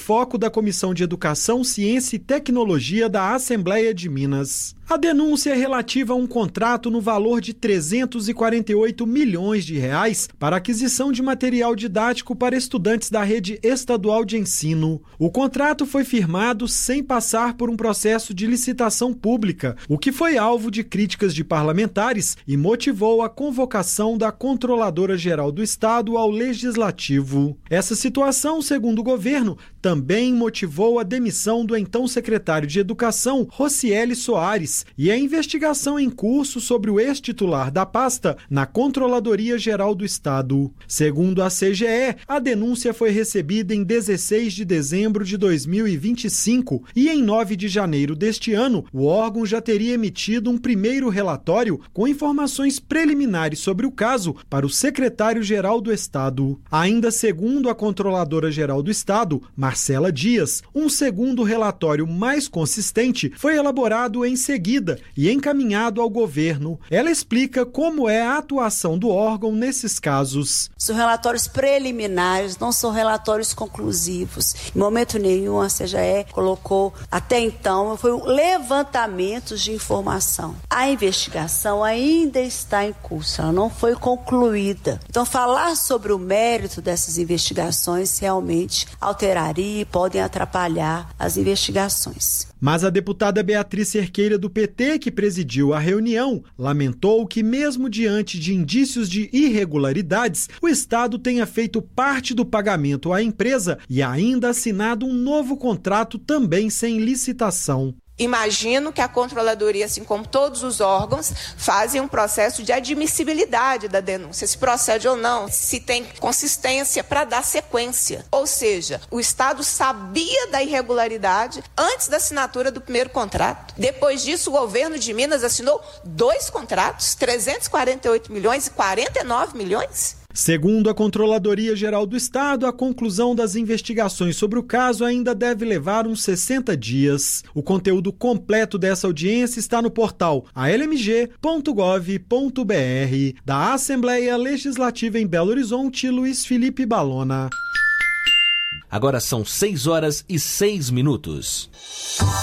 foco da Comissão de Educação, Ciência e Tecnologia da Assembleia de Minas. A denúncia é relativa a um contrato no valor de R$ 348 milhões para aquisição de material didático para estudantes da rede estadual de ensino. O contrato foi firmado sem passar por um processo de licitação pública, o que foi alvo de críticas de parlamentares e motivou a convocação da Controladora-Geral do Estado ao Legislativo. Essa situação, segundo o governo, também motivou a demissão do então secretário de Educação, Rocieli Soares, e a investigação em curso sobre o ex-titular da pasta na Controladoria-Geral do Estado. Segundo a CGE, a denúncia foi recebida em 16 de dezembro de 2025 e em 9 de janeiro deste ano, o órgão já teria emitido um primeiro relatório com informações preliminares sobre o caso para o secretário-geral do Estado. Ainda segundo a Controladora-Geral do Estado, Marcela Dias, um segundo relatório mais consistente foi elaborado em seguida e encaminhado ao governo. Ela explica como é a atuação do órgão nesses casos. São relatórios preliminares, não são relatórios conclusivos. Em momento nenhum a CGE colocou, até então, foi um levantamento de informação. A investigação ainda está em curso, ela não foi concluída. Então, falar sobre o mérito dessas investigações realmente alteraria e podem atrapalhar as investigações. Mas a deputada Beatriz Cerqueira do PT, que presidiu a reunião, lamentou que mesmo diante de indícios de irregularidades, o Estado tenha feito parte do pagamento à empresa e ainda assinado um novo contrato também sem licitação. Imagino que a Controladoria, assim como todos os órgãos, fazem um processo de admissibilidade da denúncia, se procede ou não, se tem consistência para dar sequência. Ou seja, o Estado sabia da irregularidade antes da assinatura do primeiro contrato. Depois disso, o governo de Minas assinou 2 contratos, 348 milhões e 49 milhões. Segundo a Controladoria-Geral do Estado, a conclusão das investigações sobre o caso ainda deve levar uns 60 dias. O conteúdo completo dessa audiência está no portal almg.gov.br. Da Assembleia Legislativa em Belo Horizonte, Luiz Felipe Balona. Agora são 6 horas e 6 minutos.